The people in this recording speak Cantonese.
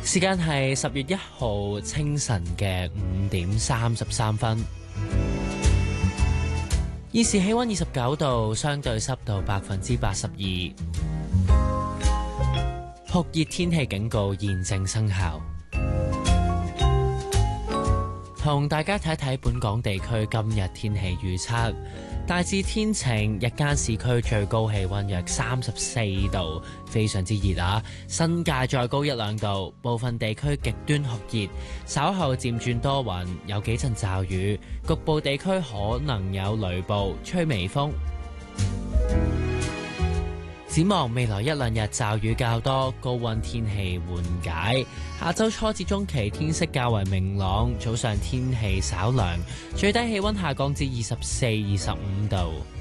時間係10月1號清晨嘅5點33分。現時氣溫29度，相對濕度82%，酷熱天氣警告現正生效。同大家睇睇本港地區今日天氣預測，大致天晴，日間市區最高氣溫約34度，非常之熱啊！新界再高1-2度，部分地區極端酷熱，稍後漸轉多雲，有幾陣驟雨，局部地區可能有雷暴，吹微風。展望未來1-2日驟雨較多，高溫天氣緩解。下周初至中期天色較為明朗，早上天氣稍涼，最低氣溫下降至24-25度。